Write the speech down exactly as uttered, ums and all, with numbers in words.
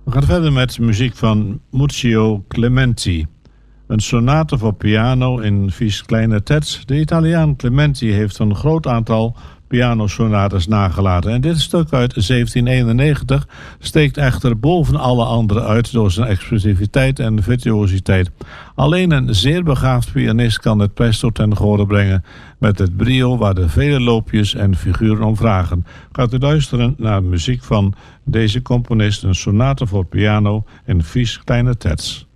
We gaan verder met muziek van Muzio Clementi. Een sonate voor piano in vies kleine terts. De Italiaan Clementi heeft een groot aantal pianosonates nagelaten. En dit stuk uit zeventien eenennegentig steekt echter boven alle andere uit door zijn expressiviteit en virtuositeit. Alleen een zeer begaafd pianist kan het presto ten gehore brengen met het brio waar de vele loopjes en figuren om vragen. Gaat u luisteren naar muziek van deze componist, een sonate voor piano in vies kleine terts.